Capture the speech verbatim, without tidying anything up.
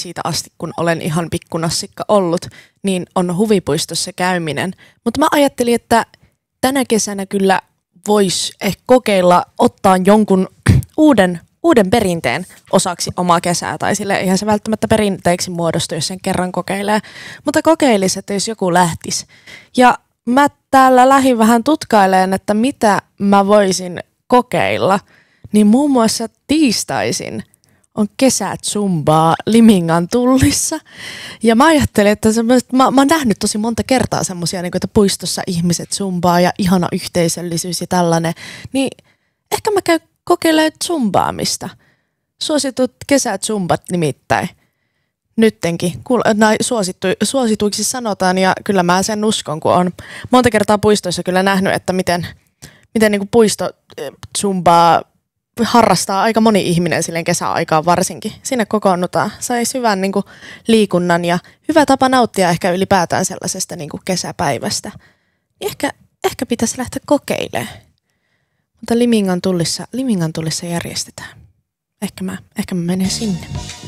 siitä asti, kun olen ihan pikkunassikka ollut, niin on huvipuistossa käyminen. Mutta mä ajattelin, että tänä kesänä kyllä voisi ehkä kokeilla ottaa jonkun uuden, uuden perinteen osaksi omaa kesää. Tai sille eihän se välttämättä perinteeksi muodostu, jos sen kerran kokeilee. Mutta kokeilisi, että jos joku lähtisi. Ja mä täällä lähdin vähän tutkailemaan, että mitä mä voisin kokeilla. Niin muun muassa tiistaisin on kesäzumbaa Limingan tullissa. Ja mä ajattelin, että mä, mä oon nähnyt tosi monta kertaa semmosia, niin että puistossa ihmiset zumbaa ja ihana yhteisöllisyys ja tällainen. Niin ehkä mä käyn kokeilemaan zumbaamista. Suositut kesäzumbat nimittäin. Nyttenkin. Suosittu, suosituiksi sanotaan ja kyllä mä sen uskon, kun on monta kertaa puistoissa kyllä nähnyt, että miten, miten niin kuin puisto zumbaa harrastaa aika moni ihminen silleen kesäaikaan varsinkin. Sinne kokoonnutaan. Saisi hyvän niin kuin, liikunnan ja hyvä tapa nauttia ehkä ylipäätään sellaisesta niin kuin kesäpäivästä. Ehkä, ehkä pitäisi lähteä kokeilemaan. Mutta Limingan tullissa, Limingan tullissa järjestetään. Ehkä mä, ehkä mä menen sinne.